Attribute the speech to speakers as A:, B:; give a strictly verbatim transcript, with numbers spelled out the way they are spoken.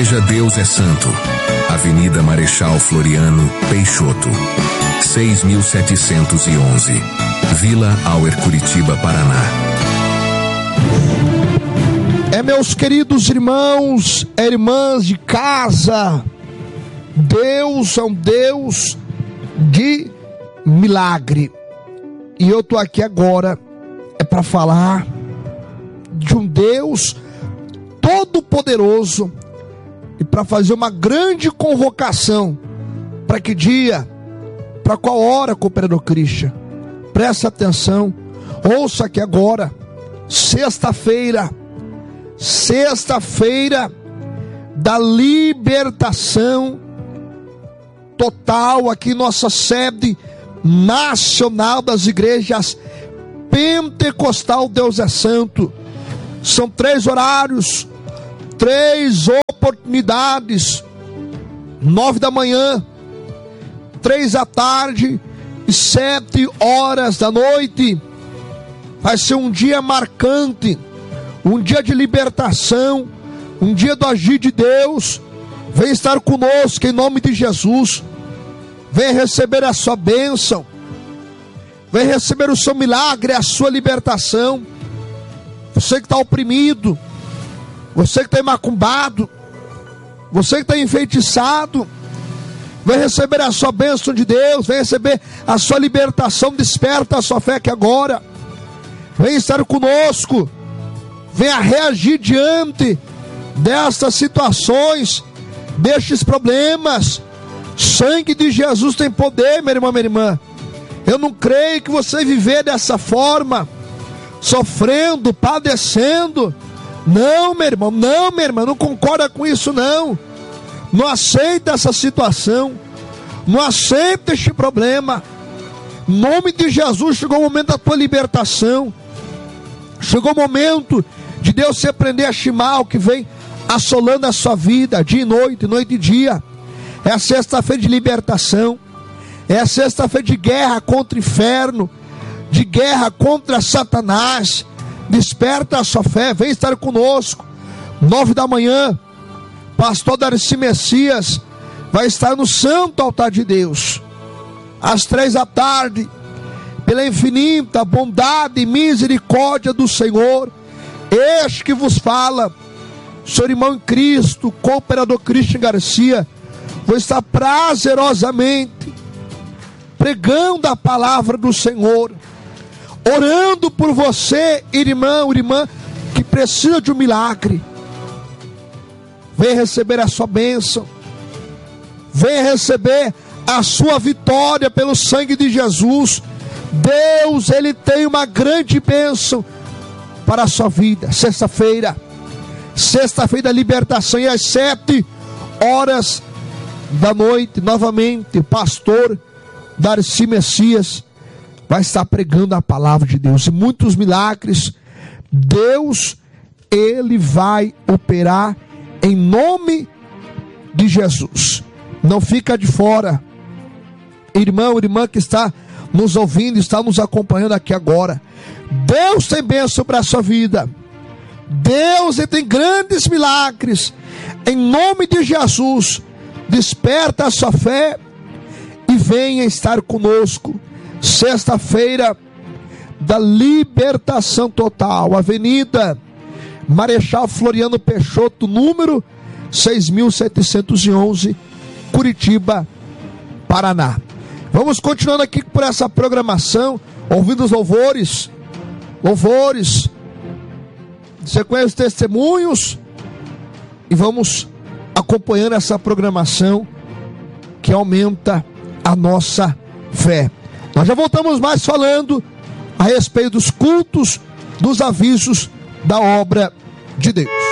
A: Igreja Deus é Santo, Avenida Marechal Floriano Peixoto, seis mil setecentos e onze, Vila Auer, Curitiba, Paraná.
B: É, meus queridos irmãos e irmãs de casa, Deus é um Deus de milagre. E eu tô aqui agora é para falar de um Deus todo-poderoso e para fazer uma grande convocação. Para que dia? Para qual hora, cooperador Christian? Presta atenção, ouça aqui agora. Sexta-feira, sexta-feira da libertação total, aqui nossa sede nacional das igrejas Pentecostal Deus é Santo. São três horários, três oportunidades: nove da manhã, três da tarde e sete horas da noite. Vai ser um dia marcante, um dia de libertação, um dia do agir de Deus. Vem estar conosco em nome de Jesus. Vem receber a sua bênção, vem receber o seu milagre, a sua libertação. Você que está oprimido, você que está macumbado, você que está enfeitiçado, vem receber a sua bênção de Deus, vem receber a sua libertação. Desperta a sua fé que agora. Vem estar conosco, venha reagir diante destas situações, destes problemas. Sangue de Jesus tem poder, meu irmão, minha irmã. Eu não creio que você viver dessa forma, sofrendo, padecendo. Não, meu irmão, não, minha irmã, não concorda com isso, não. Não aceita essa situação, não aceita este problema. Em nome de Jesus, chegou o momento da tua libertação. Chegou o momento de Deus se repreender a este mal que vem assolando a sua vida, dia e noite, noite e dia. É a sexta-feira de libertação, é a sexta-feira de guerra contra o inferno, de guerra contra Satanás. Desperta a sua fé, vem estar conosco. Nove da manhã, pastor Darcy Messias vai estar no santo altar de Deus. Às três da tarde, pela infinita bondade e misericórdia do Senhor, este que vos fala, seu irmão em Cristo, cooperador Christian Garcia, vou estar prazerosamente pregando a palavra do Senhor, orando por você, irmão, irmã, que precisa de um milagre. Vem receber a sua bênção, vem receber a sua vitória pelo sangue de Jesus. Deus, Ele tem uma grande bênção para a sua vida. Sexta-feira, sexta-feira da libertação, e às sete horas da noite, novamente, o pastor Darcy Messias vai estar pregando a palavra de Deus, e muitos milagres Deus, Ele vai operar em nome de Jesus. Não fica de fora, irmão, irmã que está nos ouvindo, está nos acompanhando aqui agora. Deus tem bênção para a sua vida. Deus, Ele tem grandes milagres em nome de Jesus. Desperta a sua fé e venha estar conosco. Sexta-feira da libertação total, Avenida Marechal Floriano Peixoto, número seis mil setecentos e onze, Curitiba, Paraná. Vamos continuando aqui por essa programação, ouvindo os louvores, louvores, sequência os testemunhos, e vamos acompanhando essa programação que aumenta a nossa fé. Nós já voltamos mais falando a respeito dos cultos, dos avisos da obra de Deus.